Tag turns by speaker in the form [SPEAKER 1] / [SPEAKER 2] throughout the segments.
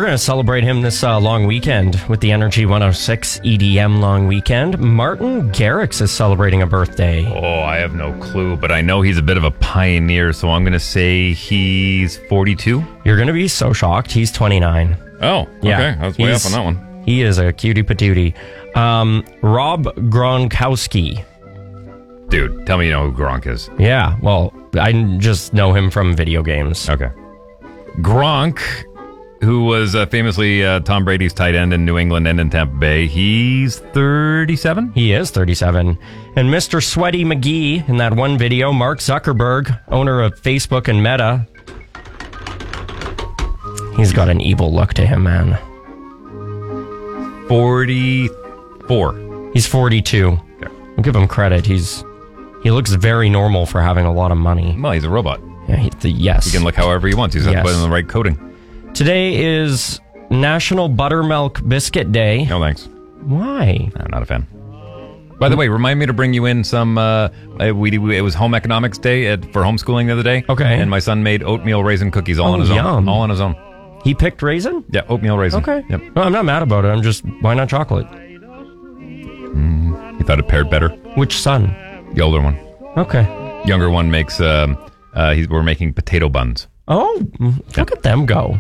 [SPEAKER 1] going to celebrate him this long weekend with the Energy 106 EDM long weekend. Martin Garrix is celebrating a birthday.
[SPEAKER 2] Oh, I have no clue, but I know he's a bit of a pioneer, so I'm going to say he's 42.
[SPEAKER 1] You're going to be so shocked. He's 29.
[SPEAKER 2] Oh,
[SPEAKER 1] Yeah,
[SPEAKER 2] okay. I was way off on that one.
[SPEAKER 1] He is a cutie patootie. Rob Gronkowski.
[SPEAKER 2] Dude, tell me you know who Gronk is.
[SPEAKER 1] Yeah, well, I just know him from video games.
[SPEAKER 2] Okay. Gronk, who was famously Tom Brady's tight end in New England and in Tampa Bay, he's 37?
[SPEAKER 1] He is 37. And Mr. Sweaty McGee, in that one video, Mark Zuckerberg, owner of Facebook and Meta, he's got an evil look to him, man.
[SPEAKER 2] 44.
[SPEAKER 1] He's 42.
[SPEAKER 2] Okay.
[SPEAKER 1] I'll give him credit. He looks very normal for having a lot of money.
[SPEAKER 2] Well, he's a robot.
[SPEAKER 1] Yeah, yes.
[SPEAKER 2] He can look however he wants. He's got to put in the right coating.
[SPEAKER 1] Today is National Buttermilk Biscuit Day.
[SPEAKER 2] No thanks.
[SPEAKER 1] Why?
[SPEAKER 2] I'm not a fan. By the way, remind me to bring you in some, it was Home Economics Day for homeschooling the other day.
[SPEAKER 1] Okay.
[SPEAKER 2] And my son made oatmeal raisin cookies all on his own. All on his own.
[SPEAKER 1] He picked raisin?
[SPEAKER 2] Yeah, oatmeal raisin.
[SPEAKER 1] Okay.
[SPEAKER 2] Yep.
[SPEAKER 1] Well, I'm not mad about it. I'm just, why not chocolate?
[SPEAKER 2] He thought it paired better.
[SPEAKER 1] Which son?
[SPEAKER 2] The older one.
[SPEAKER 1] Okay.
[SPEAKER 2] Younger one makes, we're making potato buns.
[SPEAKER 1] Oh, look at them go.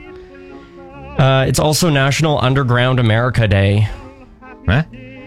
[SPEAKER 1] It's also National Underground America Day.
[SPEAKER 2] Huh?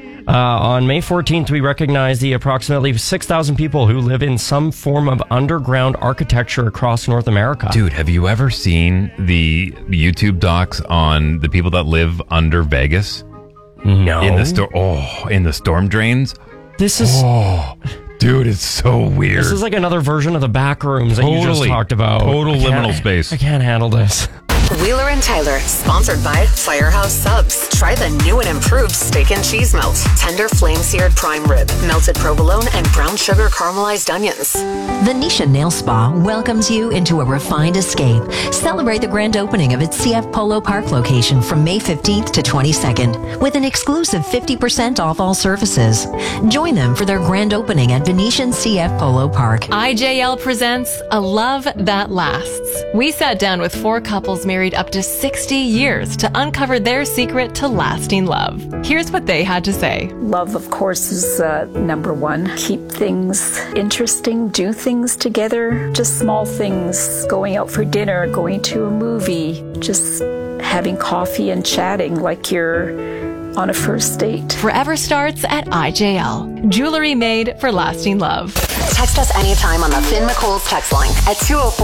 [SPEAKER 1] On May 14th, we recognize the approximately 6,000 people who live in some form of underground architecture across North America.
[SPEAKER 2] Dude, have you ever seen the YouTube docs on the people that live under Vegas?
[SPEAKER 1] No.
[SPEAKER 2] In the storm drains?
[SPEAKER 1] This is...
[SPEAKER 2] Dude, it's so weird.
[SPEAKER 1] This is like another version of the back rooms that you just talked about.
[SPEAKER 2] Total liminal space.
[SPEAKER 1] I can't handle this.
[SPEAKER 3] Wheeler and Tyler, sponsored by Firehouse Subs. Try the new and improved steak and cheese melt. Tender flame-seared prime rib, melted provolone, and brown sugar caramelized onions.
[SPEAKER 4] Venetia Nail Spa welcomes you into a refined escape. Celebrate the grand opening of its CF Polo Park location from May 15th to 22nd with an exclusive 50% off all services. Join them for their grand opening at Venetian CF Polo Park.
[SPEAKER 5] IJL presents A Love That Lasts. We sat down with 4 couples married up to 60 years to uncover their secret to lasting love. Here's what they had to say.
[SPEAKER 6] Love, of course, is number one. Keep things interesting, do things together, just small things, going out for dinner, going to a movie, just having coffee and chatting like you're on a first date.
[SPEAKER 5] Forever starts at IJL. Jewelry made for lasting love.
[SPEAKER 3] Text us anytime on the Finn McCool's text line at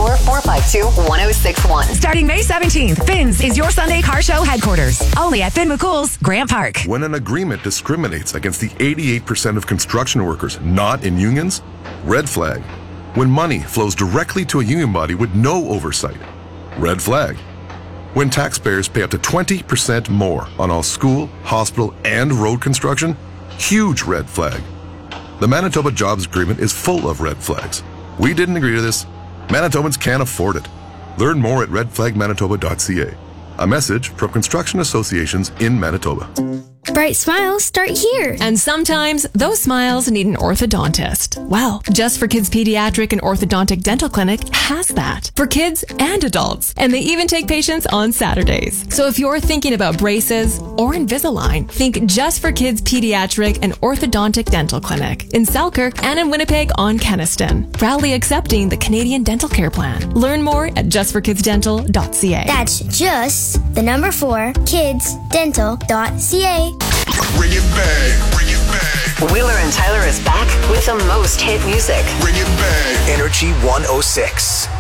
[SPEAKER 3] 204-452-1061.
[SPEAKER 7] Starting May 17th, Finn's is your Sunday car show headquarters. Only at Finn McCool's Grant Park.
[SPEAKER 8] When an agreement discriminates against the 88% of construction workers not in unions, red flag. When money flows directly to a union body with no oversight, red flag. When taxpayers pay up to 20% more on all school, hospital, and road construction, huge red flag. The Manitoba Jobs Agreement is full of red flags. We didn't agree to this. Manitobans can't afford it. Learn more at redflagmanitoba.ca. A message from construction associations in Manitoba.
[SPEAKER 9] Bright smiles start here.
[SPEAKER 5] And sometimes those smiles need an orthodontist. Well, Just for Kids Pediatric and Orthodontic Dental Clinic has that for kids and adults. And they even take patients on Saturdays. So if you're thinking about braces or Invisalign, think Just for Kids Pediatric and Orthodontic Dental Clinic in Selkirk and in Winnipeg on Kenniston. Proudly accepting the Canadian Dental Care Plan. Learn more at justforkidsdental.ca.
[SPEAKER 9] That's just the number 4 kidsdental.ca.
[SPEAKER 10] Bring it back, bring it back.
[SPEAKER 3] Wheeler and Tyler is back with the most hit music.
[SPEAKER 10] Bring it back.
[SPEAKER 11] Energy 106.